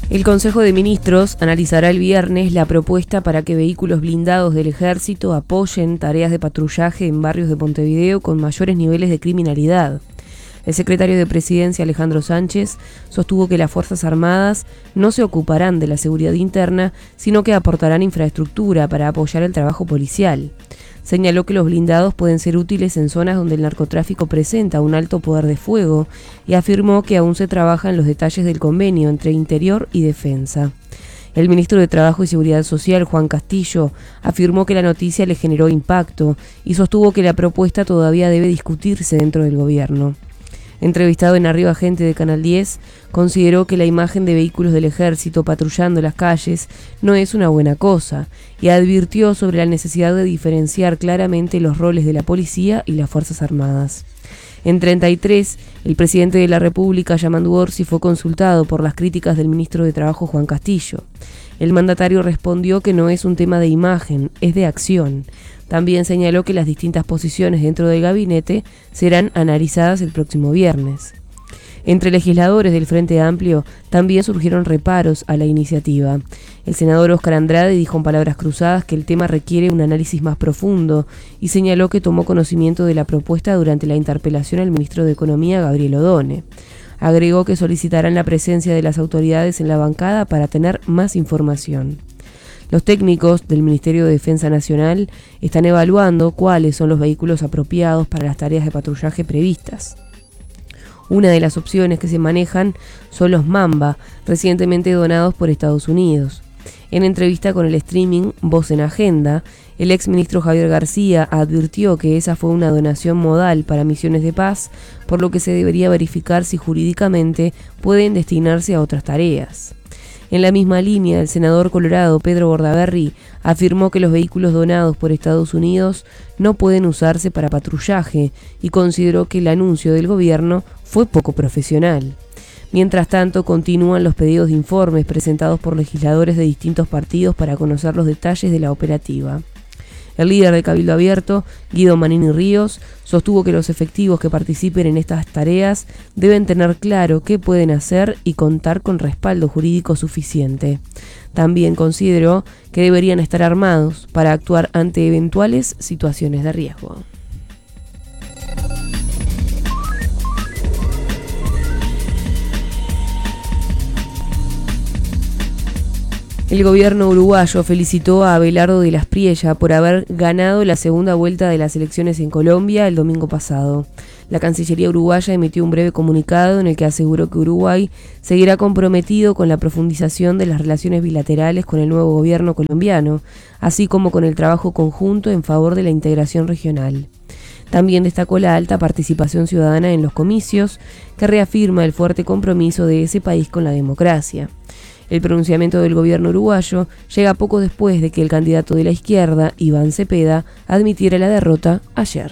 El Consejo de Ministros analizará el viernes la propuesta para que vehículos blindados del Ejército apoyen tareas de patrullaje en barrios de Montevideo con mayores niveles de criminalidad. El secretario de Presidencia, Alejandro Sánchez, sostuvo que las Fuerzas Armadas no se ocuparán de la seguridad interna, sino que aportarán infraestructura para apoyar el trabajo policial. Señaló que los blindados pueden ser útiles en zonas donde el narcotráfico presenta un alto poder de fuego y afirmó que aún se trabaja en los detalles del convenio entre Interior y Defensa. El ministro de Trabajo y Seguridad Social, Juan Castillo, afirmó que la noticia le generó impacto y sostuvo que la propuesta todavía debe discutirse dentro del gobierno. Entrevistado en Arriba Gente de Canal 10, consideró que la imagen de vehículos del Ejército patrullando las calles no es una buena cosa y advirtió sobre la necesidad de diferenciar claramente los roles de la policía y las Fuerzas Armadas. En 33, el presidente de la República, Yamandu Orsi, fue consultado por las críticas del ministro de Trabajo, Juan Castillo. El mandatario respondió que no es un tema de imagen, es de acción. También señaló que las distintas posiciones dentro del gabinete serán analizadas el próximo viernes. Entre legisladores del Frente Amplio también surgieron reparos a la iniciativa. El senador Óscar Andrade dijo en palabras cruzadas que el tema requiere un análisis más profundo y señaló que tomó conocimiento de la propuesta durante la interpelación al ministro de Economía, Gabriel Odone. Agregó que solicitarán la presencia de las autoridades en la bancada para tener más información. Los técnicos del Ministerio de Defensa Nacional están evaluando cuáles son los vehículos apropiados para las tareas de patrullaje previstas. Una de las opciones que se manejan son los Mamba, recientemente donados por Estados Unidos. En entrevista con el streaming Voz en Agenda, el exministro Javier García advirtió que esa fue una donación modal para misiones de paz, por lo que se debería verificar si jurídicamente pueden destinarse a otras tareas. En la misma línea, el senador colorado Pedro Bordaberry afirmó que los vehículos donados por Estados Unidos no pueden usarse para patrullaje y consideró que el anuncio del gobierno fue poco profesional. Mientras tanto, continúan los pedidos de informes presentados por legisladores de distintos partidos para conocer los detalles de la operativa. El líder de Cabildo Abierto, Guido Manini Ríos, sostuvo que los efectivos que participen en estas tareas deben tener claro qué pueden hacer y contar con respaldo jurídico suficiente. También consideró que deberían estar armados para actuar ante eventuales situaciones de riesgo. El gobierno uruguayo felicitó a Abelardo de las Priella por haber ganado la segunda vuelta de las elecciones en Colombia el domingo pasado. La Cancillería uruguaya emitió un breve comunicado en el que aseguró que Uruguay seguirá comprometido con la profundización de las relaciones bilaterales con el nuevo gobierno colombiano, así como con el trabajo conjunto en favor de la integración regional. También destacó la alta participación ciudadana en los comicios, que reafirma el fuerte compromiso de ese país con la democracia. El pronunciamiento del gobierno uruguayo llega poco después de que el candidato de la izquierda, Iván Cepeda, admitiera la derrota ayer.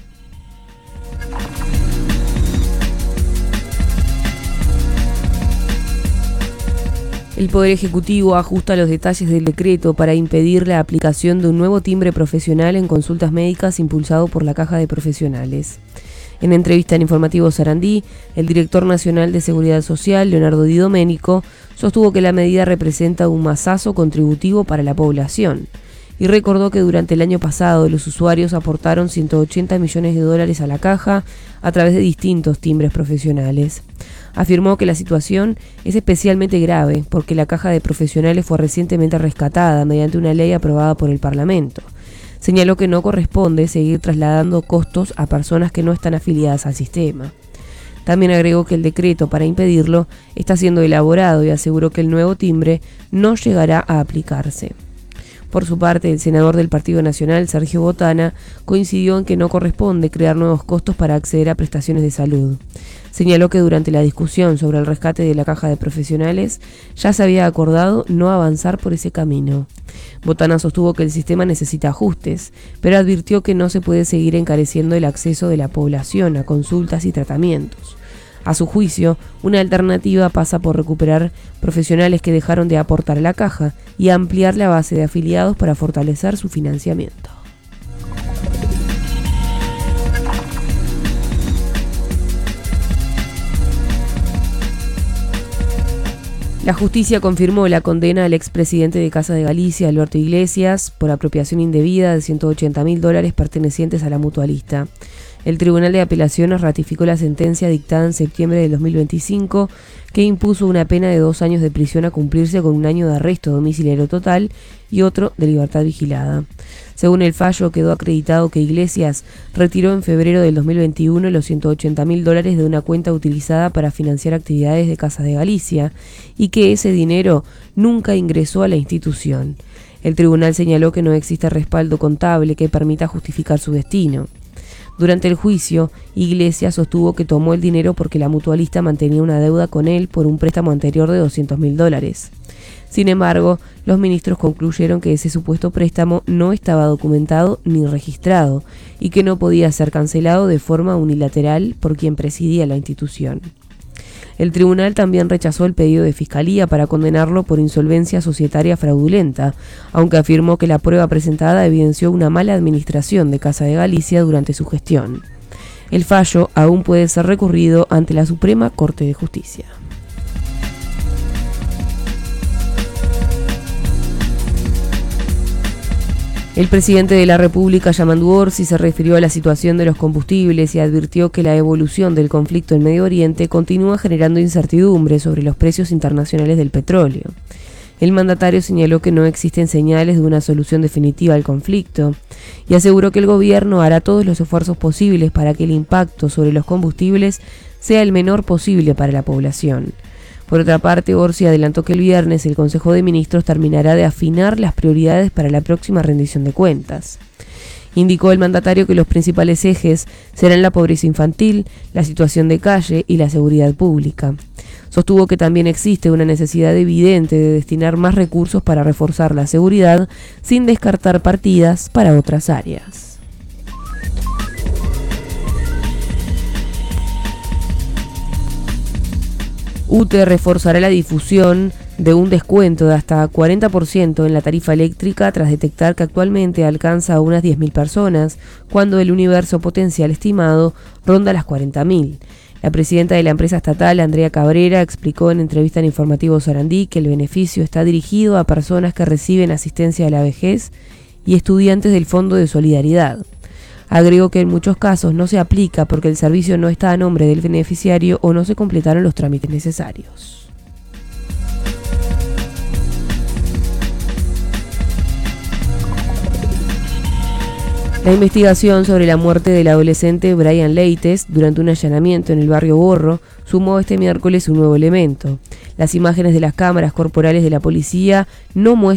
El Poder Ejecutivo ajusta los detalles del decreto para impedir la aplicación de un nuevo timbre profesional en consultas médicas impulsado por la Caja de Profesionales. En entrevista en Informativo Sarandí, el director nacional de Seguridad Social, Leonardo Di Domenico, sostuvo que la medida representa un mazazo contributivo para la población y recordó que durante el año pasado los usuarios aportaron $180 millones a la caja a través de distintos timbres profesionales. Afirmó que la situación es especialmente grave porque la Caja de Profesionales fue recientemente rescatada mediante una ley aprobada por el Parlamento. Señaló que no corresponde seguir trasladando costos a personas que no están afiliadas al sistema. También agregó que el decreto para impedirlo está siendo elaborado y aseguró que el nuevo timbre no llegará a aplicarse. Por su parte, el senador del Partido Nacional, Sergio Botana, coincidió en que no corresponde crear nuevos costos para acceder a prestaciones de salud. Señaló que durante la discusión sobre el rescate de la Caja de Profesionales ya se había acordado no avanzar por ese camino. Botana sostuvo que el sistema necesita ajustes, pero advirtió que no se puede seguir encareciendo el acceso de la población a consultas y tratamientos. A su juicio, una alternativa pasa por recuperar profesionales que dejaron de aportar a la caja y ampliar la base de afiliados para fortalecer su financiamiento. La justicia confirmó la condena al expresidente de Casa de Galicia, Alberto Iglesias, por apropiación indebida de $180.000 pertenecientes a la mutualista. El Tribunal de Apelaciones ratificó la sentencia dictada en septiembre de 2025, que impuso una pena de 2 años de prisión a cumplirse con 1 año de arresto domiciliario total y otro de libertad vigilada. Según el fallo, quedó acreditado que Iglesias retiró en febrero del 2021 los $180.000 de una cuenta utilizada para financiar actividades de Casa de Galicia y que ese dinero nunca ingresó a la institución. El tribunal señaló que no existe respaldo contable que permita justificar su destino. Durante el juicio, Iglesias sostuvo que tomó el dinero porque la mutualista mantenía una deuda con él por un préstamo anterior de $200.000. Sin embargo, los ministros concluyeron que ese supuesto préstamo no estaba documentado ni registrado y que no podía ser cancelado de forma unilateral por quien presidía la institución. El tribunal también rechazó el pedido de Fiscalía para condenarlo por insolvencia societaria fraudulenta, aunque afirmó que la prueba presentada evidenció una mala administración de Casa de Galicia durante su gestión. El fallo aún puede ser recurrido ante la Suprema Corte de Justicia. El presidente de la República, Yamandu Orsi, se refirió a la situación de los combustibles y advirtió que la evolución del conflicto en Medio Oriente continúa generando incertidumbre sobre los precios internacionales del petróleo. El mandatario señaló que no existen señales de una solución definitiva al conflicto y aseguró que el gobierno hará todos los esfuerzos posibles para que el impacto sobre los combustibles sea el menor posible para la población. Por otra parte, Orsi adelantó que el viernes el Consejo de Ministros terminará de afinar las prioridades para la próxima rendición de cuentas. Indicó el mandatario que los principales ejes serán la pobreza infantil, la situación de calle y la seguridad pública. Sostuvo que también existe una necesidad evidente de destinar más recursos para reforzar la seguridad, sin descartar partidas para otras áreas. UTE reforzará la difusión de un descuento de hasta 40% en la tarifa eléctrica tras detectar que actualmente alcanza a unas 10.000 personas, cuando el universo potencial estimado ronda las 40.000. La presidenta de la empresa estatal, Andrea Cabrera, explicó en entrevista en Informativo Sarandí que el beneficio está dirigido a personas que reciben asistencia a la vejez y estudiantes del Fondo de Solidaridad. Agregó que en muchos casos no se aplica porque el servicio no está a nombre del beneficiario o no se completaron los trámites necesarios. La investigación sobre la muerte del adolescente Brian Leites durante un allanamiento en el barrio Borro sumó este miércoles un nuevo elemento. Las imágenes de las cámaras corporales de la policía no muestran